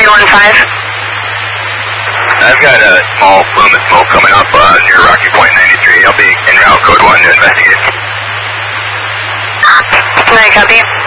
315. I've got a small plume of smoke coming up near Rocky Point 93. I'll be en route code 1 to investigate. Can I copy?